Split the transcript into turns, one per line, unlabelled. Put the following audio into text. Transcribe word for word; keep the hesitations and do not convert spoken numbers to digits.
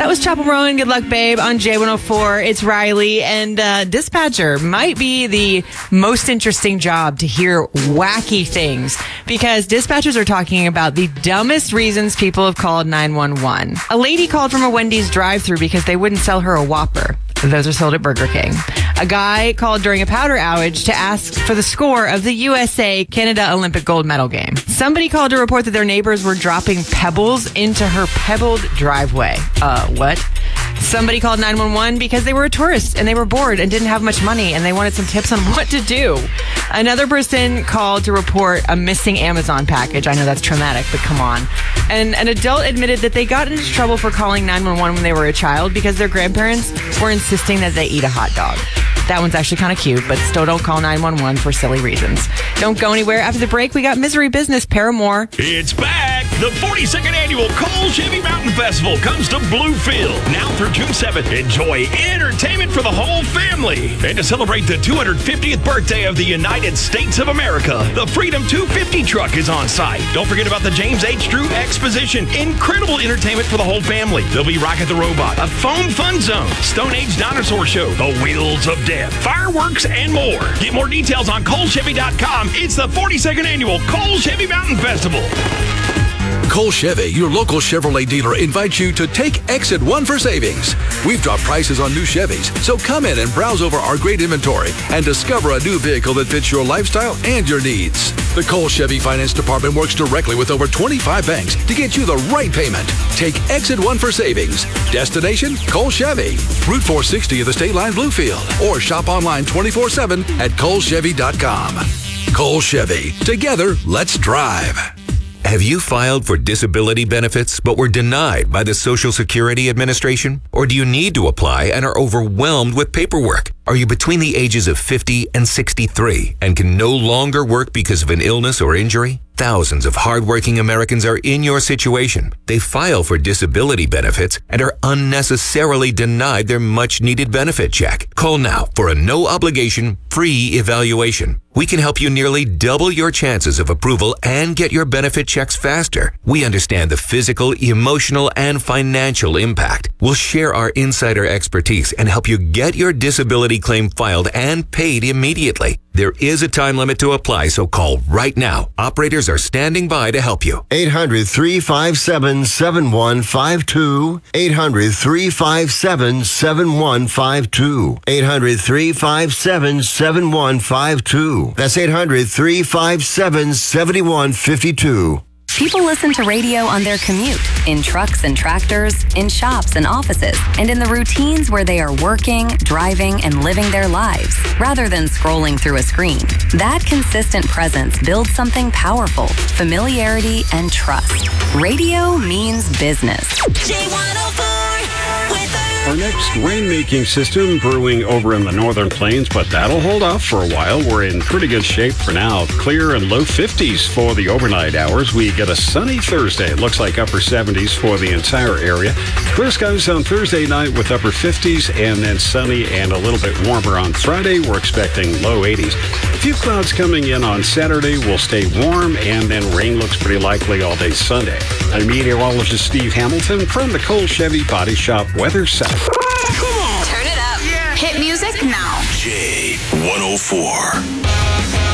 That was Chapel Rowan, Good Luck Babe on J one oh four. It's Riley, and uh, dispatcher might be the most interesting job to hear wacky things, because dispatchers are talking about the dumbest reasons people have called nine one one. A lady called from a Wendy's drive-thru because they wouldn't sell her a Whopper. Those are sold at Burger King. A guy called during a powder outage to ask for the score of the U S A-Canada Olympic gold medal game. Somebody called to report that their neighbors were dropping pebbles into her pebbled driveway. Uh, what? Somebody called nine one one because they were a tourist and they were bored and didn't have much money and they wanted some tips on what to do. Another person called to report a missing Amazon package. I know that's traumatic, but come on. And an adult admitted that they got into trouble for calling nine one one when they were a child because their grandparents were insisting that they eat a hot dog. That one's actually kind of cute, but still don't call nine one one for silly reasons. Don't go anywhere. After the break, we got Misery Business, Paramore.
It's back! The forty-second annual Cole Chevy Mountain Festival comes to Bluefield. Now through June seventh, enjoy entertainment for the whole family. And to celebrate the two hundred fiftieth birthday of the United States of America, the Freedom two fifty truck is on site. Don't forget about the James H. Drew Exposition. Incredible entertainment for the whole family. There'll be Rocket the Robot, a foam fun zone, Stone Age Dinosaur Show, the Wheels of Death, fireworks, and more. Get more details on Cole Chevy dot com. It's the forty-second annual Cole Chevy Mountain Festival.
Cole Chevy, your local Chevrolet dealer, invites you to take Exit one for savings. We've dropped prices on new Chevys, so come in and browse over our great inventory and discover a new vehicle that fits your lifestyle and your needs. The Cole Chevy Finance Department works directly with over twenty-five banks to get you the right payment. Take Exit one for savings. Destination, Cole Chevy. Route four sixty of the State Line, Bluefield. Or shop online twenty-four seven at Cole Chevy dot com. Cole Chevy. Together, let's drive.
Have you filed for disability benefits but were denied by the Social Security Administration? Or do you need to apply and are overwhelmed with paperwork? Are you between the ages of fifty and sixty-three and can no longer work because of an illness or injury? Thousands of hardworking Americans are in your situation. They file for disability benefits and are unnecessarily denied their much-needed benefit check. Call now for a no-obligation, free evaluation. We can help you nearly double your chances of approval and get your benefit checks faster. We understand the physical, emotional, and financial impact. We'll share our insider expertise and help you get your disability claim filed and paid immediately. There is a time limit to apply, so call right now. Operators are standing by to help you.
eight hundred, three five seven, seven one five two. eight hundred, three five seven, seven one five two. eight hundred, three five seven, seven one five two. That's eight hundred, three five seven, seven one five two.
People listen to radio on their commute, in trucks and tractors, in shops and offices, and in the routines where they are working, driving, and living their lives, rather than scrolling through a screen. That consistent presence builds something powerful, familiarity and trust. Radio means business.
J one oh four with
Our next rainmaking system brewing over in the northern plains, but that'll hold off for a while. We're in pretty good shape for now. Clear and low fifties for the overnight hours. We get a sunny Thursday. It looks like upper seventies for the entire area. Clear skies on Thursday night with upper fifties, and then sunny and a little bit warmer on Friday. We're expecting low eighties. A few clouds coming in on Saturday. Will stay warm, and then rain looks pretty likely all day Sunday. I'm meteorologist Steve Hamilton from the Cole Chevy Body Shop Weather Center.
Come on! Turn it up. Yeah. Hit music now.
J one oh four.